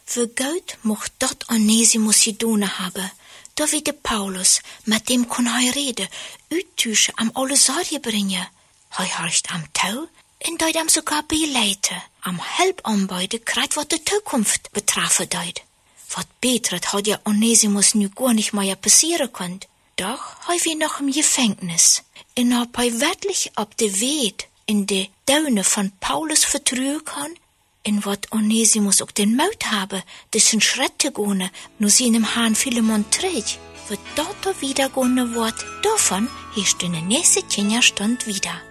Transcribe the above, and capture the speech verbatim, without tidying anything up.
Für Gott mocht dort Onesimus gedone haben. Da wie de Paulus, mit dem kon hij reden, uittuschen, am alle Sorge brengen. Hij harcht am Tau, en deut am sogar beleiten, am Help anbeide, kreit wat de Zukunft betrafen deut. Wat beter hat ja Onesimus nu gar nicht mehr passieren konnt. Doch hij wie noch im Gefängnis, en ob hij wirklich op de Weet in de Daune von Paulus vertrauen kann, in wat Onesimus auch den Mut habe, dessen Schritte gone, nur seinem Herrn Philemon trägt, wird dort wieder gone Wort, davon ist in der nächsten Stunde wieder.